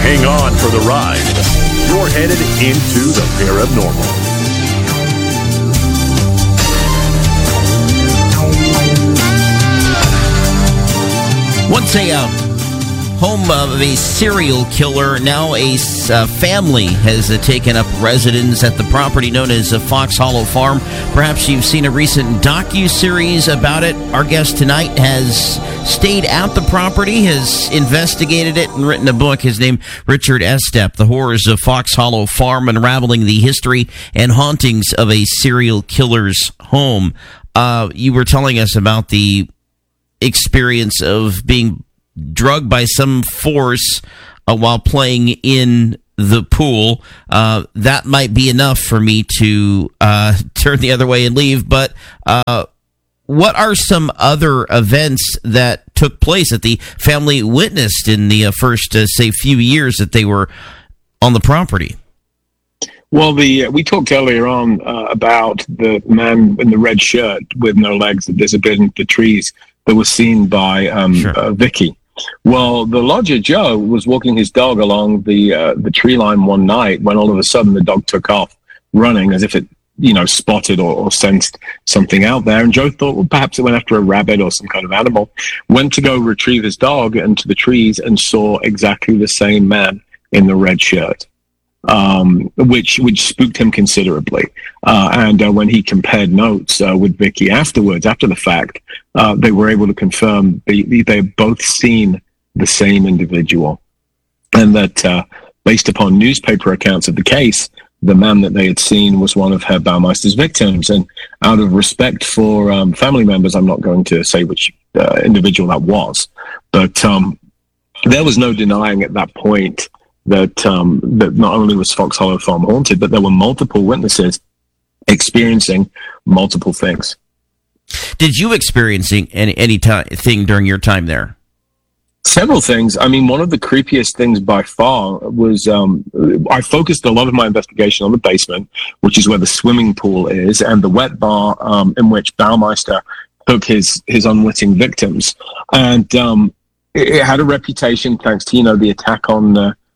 Hang on for the ride. You're headed into the paranormal. Once a home of a serial killer, now a family has taken up residence at the property known as Fox Hollow Farm. Perhaps you've seen a recent docu-series about it. Our guest tonight has stayed at the property, has investigated it, and written a book. His name, Richard Estep, The Horrors of Fox Hollow Farm, Unraveling the History and Hauntings of a Serial Killer's Home. You were telling us about the experience of being drugged by some force while playing in the pool. That might be enough for me to turn the other way and leave, but what are some other events that took place that the family witnessed in the first, say, few years that they were on the property? Well, we talked earlier on about the man in the red shirt with no legs that disappeared into the trees that was seen by Vicky. Well, the lodger Joe was walking his dog along the tree line one night when all of a sudden the dog took off running as if it, spotted or sensed something out there. And Joe thought, well, perhaps it went after a rabbit or some kind of animal. Went to go retrieve his dog into the trees and saw exactly the same man in the red shirt. Which spooked him considerably. And when he compared notes with Vicky afterwards, after the fact, they were able to confirm they had both seen the same individual. And that based upon newspaper accounts of the case, the man that they had seen was one of Herr Baumeister's victims. And out of respect for family members, I'm not going to say which individual that was. But there was no denying at that point that not only was Fox Hollow Farm haunted, but there were multiple witnesses experiencing multiple things. Did you experience any thing during your time there? Several things. I mean, one of the creepiest things by far was I focused a lot of my investigation on the basement, which is where the swimming pool is, and the wet bar in which Baumeister took his unwitting victims. And it had a reputation, thanks to, the attack on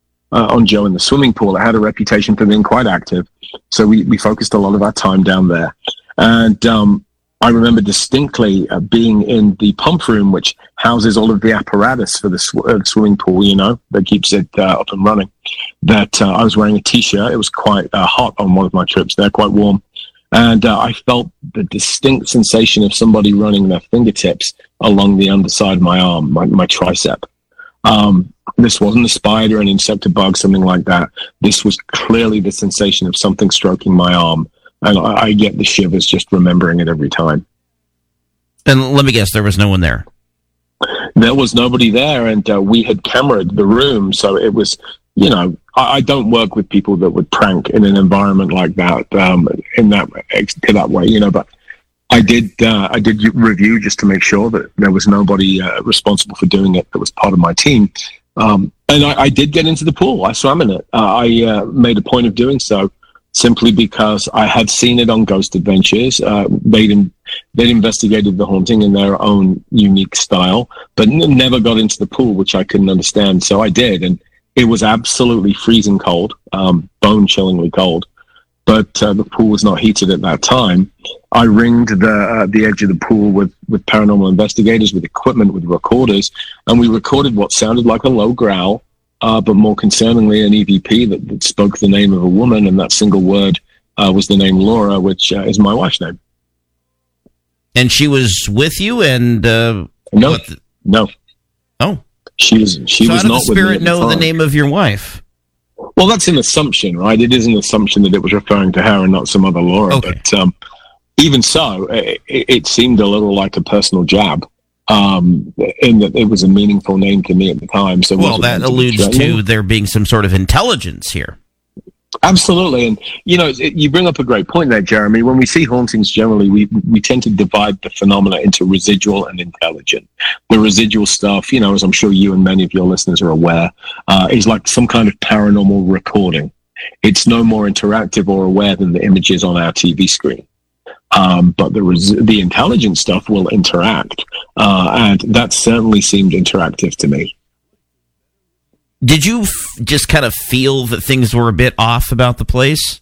Joe in the swimming pool. It had a reputation for being quite active. So we focused a lot of our time down there. And I remember distinctly being in the pump room, which houses all of the apparatus for the swimming pool, that keeps it up and running. That I was wearing a T-shirt. It was quite hot on one of my trips there, quite warm. And I felt the distinct sensation of somebody running their fingertips along the underside of my arm, my tricep. This wasn't a spider, an insect, a bug, something like that. This was clearly the sensation of something stroking my arm. And I get the shivers just remembering it every time. And let me guess, there was no one there? There was nobody there, and we had cameraed the room, so it was, I don't work with people that would prank in an environment like that, in that way, but I did review just to make sure that there was nobody responsible for doing it that was part of my team. And I did get into the pool. I swam in it. I made a point of doing so simply because I had seen it on Ghost Adventures. They'd investigated the haunting in their own unique style, but never got into the pool, which I couldn't understand. So I did, and it was absolutely freezing cold, bone-chillingly cold. But the pool was not heated at that time. I ringed the edge of the pool with paranormal investigators, with equipment, with recorders, and we recorded what sounded like a low growl, but more concerningly, an EVP that spoke the name of a woman, and that single word was the name Laura, which is my wife's name. And she was with you, and no. Oh, she was not with me. So how did the spirit know the name of your wife? Well, that's an assumption, right? It is an assumption that it was referring to her and not some other Laura. Okay. But even so, it seemed a little like a personal jab, in that it was a meaningful name to me at the time. So, well, that alludes to there being some sort of intelligence here. Absolutely. And, you bring up a great point there, Jeremy. When we see hauntings generally, we tend to divide the phenomena into residual and intelligent. The residual stuff, as I'm sure you and many of your listeners are aware, is like some kind of paranormal recording. It's no more interactive or aware than the images on our TV screen. But the intelligent stuff will interact. And that certainly seemed interactive to me. Did you just kind of feel that things were a bit off about the place?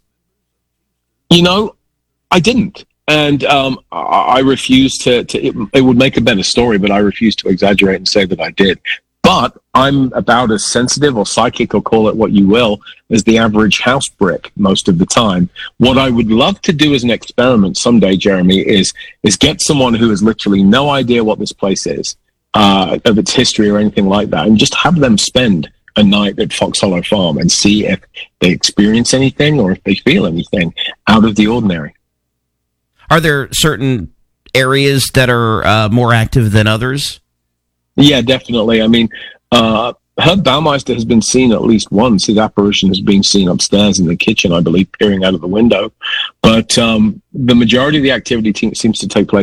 I didn't. And I refuse to it would make a better story, but I refuse to exaggerate and say that I did. But I'm about as sensitive or psychic, or call it what you will, as the average house brick most of the time. What I would love to do as an experiment someday, Jeremy, is get someone who has literally no idea what this place is, of its history or anything like that, and just have them spend a night at Fox Hollow Farm and see if they experience anything or if they feel anything out of the ordinary. Are there certain areas that are more active than others? Yeah, definitely. I mean, Herb Baumeister has been seen at least once. His apparition has been seen upstairs in the kitchen, I believe, peering out of the window. But the majority of the activity seems to take place